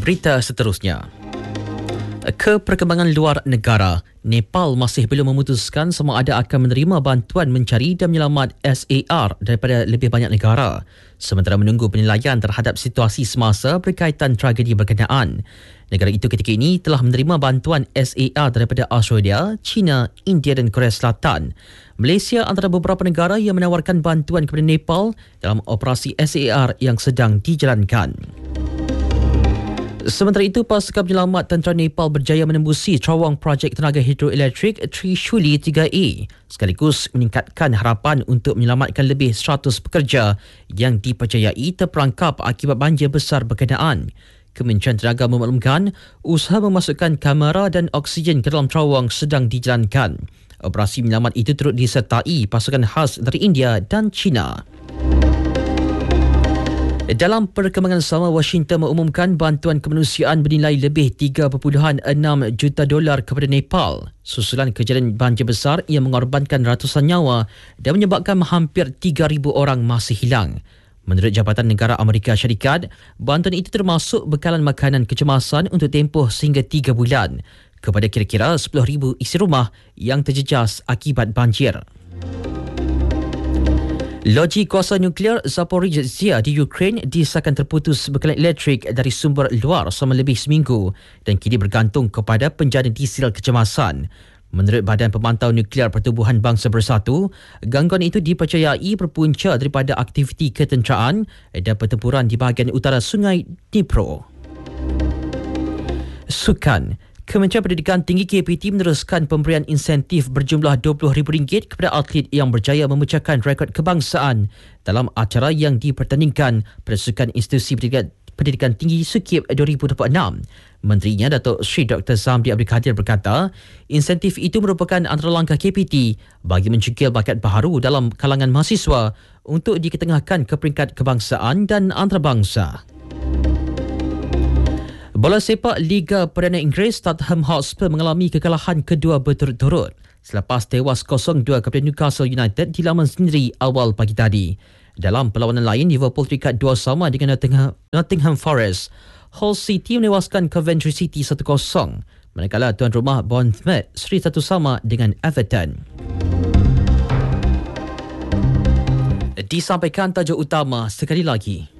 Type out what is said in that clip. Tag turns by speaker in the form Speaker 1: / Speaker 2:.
Speaker 1: Berita seterusnya. Keperkembangan luar negara, Nepal masih belum memutuskan sama ada akan menerima bantuan mencari dan menyelamat SAR daripada lebih banyak negara, sementara menunggu penilaian terhadap situasi semasa berkaitan tragedi berkenaan. Negara itu ketika ini telah menerima bantuan SAR daripada Australia, China, India dan Korea Selatan. Malaysia antara beberapa negara yang menawarkan bantuan kepada Nepal dalam operasi SAR yang sedang dijalankan. Sementara itu, pasukan penyelamat tentera Nepal berjaya menembusi terowong projek tenaga hidroelektrik Trishuli 3A sekaligus meningkatkan harapan untuk menyelamatkan lebih 100 pekerja yang dipercayai terperangkap akibat banjir besar berkenaan. Kementerian Tenaga memaklumkan usaha memasukkan kamera dan oksigen ke dalam terowong sedang dijalankan. Operasi menyelamat itu turut disertai pasukan khas dari India dan China. Dalam perkembangan sama, Washington mengumumkan bantuan kemanusiaan bernilai lebih $3.6 juta kepada Nepal susulan kejadian banjir besar yang mengorbankan ratusan nyawa dan menyebabkan hampir 3,000 orang masih hilang. Menurut Jabatan Negara Amerika Syarikat, bantuan itu termasuk bekalan makanan kecemasan untuk tempoh sehingga 3 bulan kepada kira-kira 10,000 isi rumah yang terjejas akibat banjir. Loji kuasa nuklear Zaporizhzhia di Ukraine disahkan terputus bekalan elektrik dari sumber luar selama lebih seminggu dan kini bergantung kepada penjana diesel kecemasan. Menurut Badan Pemantau Nuklear Pertubuhan Bangsa Bersatu, gangguan itu dipercayai berpunca daripada aktiviti ketenteraan dan pertempuran di bahagian utara Sungai Dnipro. Sukan. Kementerian Pendidikan Tinggi KPT meneruskan pemberian insentif berjumlah RM20,000 kepada atlet yang berjaya memecahkan rekod kebangsaan dalam acara yang dipertandingkan pada Sukan Institusi Pendidikan Tinggi SUKIP 2026. Menterinya Datuk Seri Dr. Zamri Abdul Kadir berkata, insentif itu merupakan antara langkah KPT bagi mencengkil bakat baharu dalam kalangan mahasiswa untuk diketengahkan ke peringkat kebangsaan dan antarabangsa. Bola sepak Liga Perdana Inggeris, Tottenham Hotspur mengalami kekalahan kedua berturut-turut selepas tewas 0-2 kepada Newcastle United di laman sendiri awal pagi tadi. Dalam perlawanan lain, Liverpool terikat 2-2 dengan Nottingham Forest. Hull City menewaskan Coventry City 1-0, manakala tuan rumah Bournemouth seri 1-1 dengan Everton. Disampaikan tajuk utama sekali lagi.